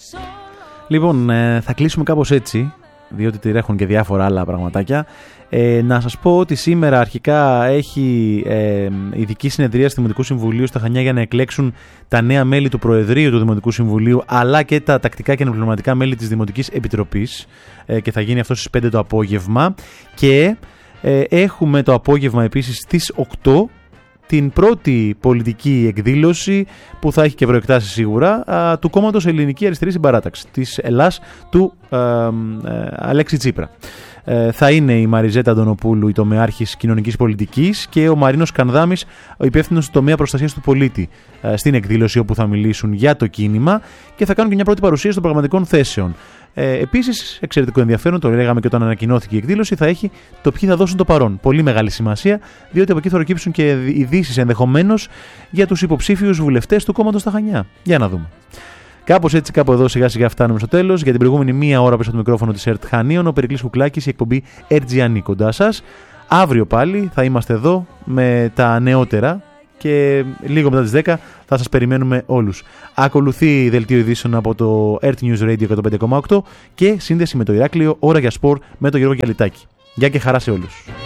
Λοιπόν, θα κλείσουμε κάπως έτσι, διότι τρέχουν και διάφορα άλλα πραγματάκια. Να σας πω ότι σήμερα αρχικά έχει ειδική συνεδρία του Δημοτικού Συμβουλίου στα Χανιά για να εκλέξουν τα νέα μέλη του Προεδρείου του Δημοτικού Συμβουλίου, αλλά και τα τακτικά και αναπληρωματικά μέλη της Δημοτικής Επιτροπής, και θα γίνει αυτό στις 5 το απόγευμα. Και έχουμε το απόγευμα επίσης στις 8 την πρώτη πολιτική εκδήλωση, που θα έχει και προεκτάσεις σίγουρα, του κόμματος Ελληνική Αριστερή Συμπαράταξη της Ελλάς του Αλέξη Τσίπρα. Θα είναι η Μαριζέτα Αντωνοπούλου, η τομεάρχης κοινωνικής πολιτικής, και ο Μαρίνος Κανδάμης, ο υπεύθυνος του τομέα προστασίας του πολίτη, στην εκδήλωση, όπου θα μιλήσουν για το κίνημα και θα κάνουν και μια πρώτη παρουσίαση των πραγματικών θέσεων. Επίσης, εξαιρετικό ενδιαφέρον, το λέγαμε και όταν ανακοινώθηκε η εκδήλωση, θα έχει το ποιοι θα δώσουν το παρόν. Πολύ μεγάλη σημασία, διότι από εκεί θα προκύψουν και ειδήσεις ενδεχομένως για τους υποψήφιους βουλευτές του κόμματος στα Χανιά. Για να δούμε. Κάπως έτσι, κάπου εδώ σιγά σιγά φτάνουμε στο τέλος. Για την προηγούμενη μία ώρα πίσω από το μικρόφωνο της ΕΡΤ Χανίων, ο Περικλής Κουκλάκης, η εκπομπή RGN κοντά σας. Αύριο πάλι θα είμαστε εδώ με τα νεότερα και λίγο μετά τις 10 θα σας περιμένουμε όλους. Ακολουθεί δελτίο ειδήσεων από το RT News Radio 105,8 και σύνδεση με το Ηράκλειο, ώρα για σπορ με τον Γιώργο Γιαλιτάκη. Γεια και χαρά σε όλους.